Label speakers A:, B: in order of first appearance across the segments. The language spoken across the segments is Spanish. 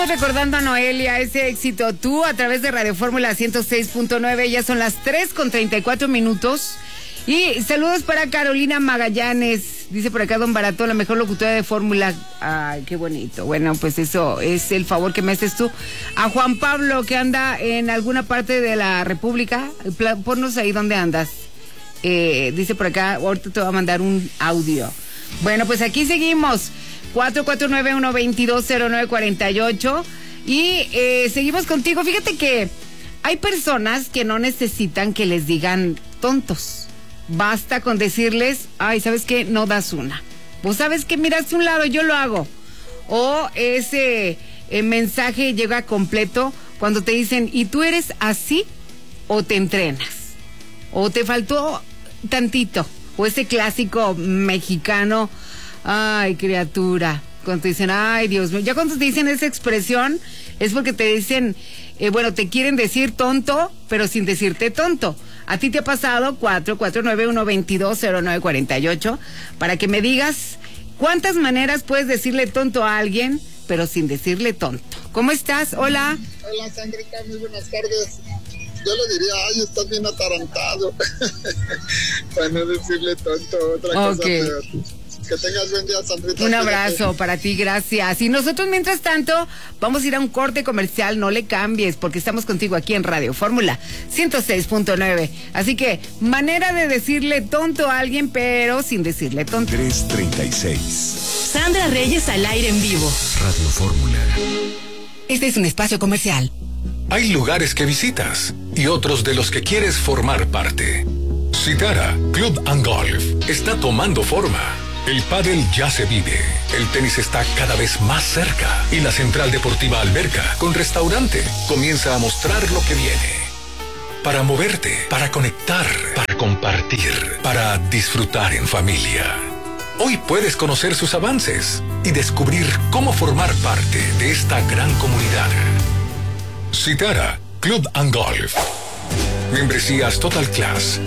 A: Recordando a Noelia, ese éxito, tú a través de Radio Fórmula 106.9, ya son las 3:34. Y saludos para Carolina Magallanes, dice por acá Don Barato, la mejor locutora de Fórmula. Ay, qué bonito. Bueno, pues eso es el favor que me haces tú. A Juan Pablo, que anda en alguna parte de la República, ponnos ahí donde andas. Dice por acá, ahorita te voy a mandar un audio. Bueno, pues aquí seguimos. 449-122-0948 y seguimos contigo. Fíjate que hay personas que no necesitan que les digan tontos. Basta con decirles, ay, ¿sabes qué? No das una. Vos sabes que miraste un lado, yo lo hago. O ese mensaje llega completo cuando te dicen, ¿y tú eres así o te entrenas? O te faltó tantito. O ese clásico mexicano, ay, criatura. Cuando te dicen, ay, Dios mío. Ya cuando te dicen esa expresión, es porque te dicen, bueno, te quieren decir tonto, pero sin decirte tonto. ¿A ti te ha pasado? 449-122-0948, para que me digas cuántas maneras puedes decirle tonto a alguien, pero sin decirle tonto. ¿Cómo estás? Hola.
B: Hola, Sandrita, muy buenas tardes. Yo le diría, ay, estás bien atarantado. Para no decirle tonto, otra cosa peor. Que tengas buen día, Sandrita.
A: Un abrazo para ti, gracias. Y nosotros, mientras tanto, vamos a ir a un corte comercial. No le cambies, porque estamos contigo aquí en Radio Fórmula 106.9. Así que, manera de decirle tonto a alguien, pero sin decirle tonto.
C: 3:36.
D: Sandra Reyes al aire en vivo.
C: Radio Fórmula.
D: Este es un espacio comercial.
E: Hay lugares que visitas y otros de los que quieres formar parte. Citara Club and Golf está tomando forma. El pádel ya se vive, el tenis está cada vez más cerca y la Central Deportiva Alberca, con restaurante, comienza a mostrar lo que viene. Para moverte, para conectar, para compartir, para disfrutar en familia. Hoy puedes conocer sus avances y descubrir cómo formar parte de esta gran comunidad. Citara Club and Golf. Membresías Total Class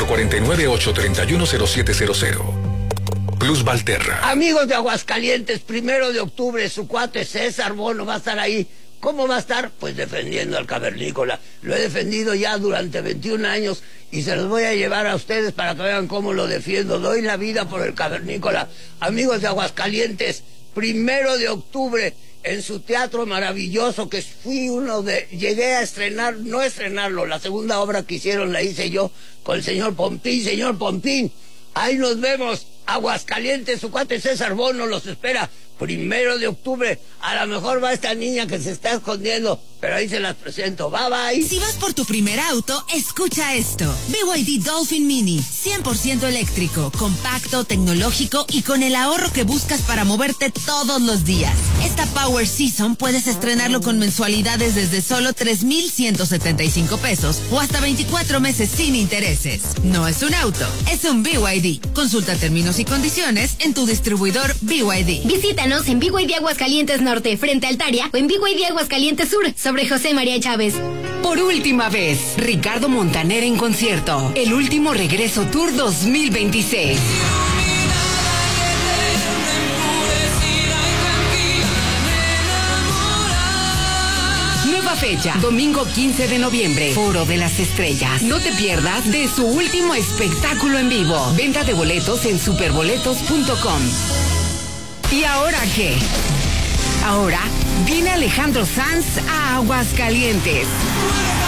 E: 449-831-0700. Plus Valterra.
F: Amigos de Aguascalientes, 1 de octubre, su cuate César Bono va a estar ahí. ¿Cómo va a estar? Pues defendiendo al cavernícola. Lo he defendido ya durante 21 años y se los voy a llevar a ustedes para que vean cómo lo defiendo. Doy la vida por el cavernícola. Amigos de Aguascalientes, 1 de octubre, en su teatro maravilloso, que llegué a estrenar, no estrenarlo, la segunda obra que hicieron la hice yo con el señor Pompín. Señor Pompín, ahí nos vemos. Aguascalientes, su cuate César Bono los espera 1 de octubre. A lo mejor va esta niña que se está escondiendo, pero ahí se las presento. Bye bye.
D: Si vas por tu primer auto, escucha esto. BYD Dolphin Mini, 100% eléctrico, compacto, tecnológico y con el ahorro que buscas para moverte todos los días. Esta Power Season puedes estrenarlo con mensualidades desde solo 3,175 pesos o hasta 24 meses sin intereses. No es un auto, es un BYD. Consulta términos y condiciones en tu distribuidor BYD.
G: Visítanos en BYD Aguascalientes Norte, frente a Altaria, o en BYD Aguascalientes Sur, sobre José María Chávez.
D: Por última vez, Ricardo Montaner en concierto. El último regreso Tour 2026. Nueva fecha, domingo 15 de noviembre, Foro de las Estrellas. No te pierdas de su último espectáculo en vivo. Venta de boletos en superboletos.com. ¿Y ahora qué? Ahora viene Alejandro Sanz a Aguascalientes.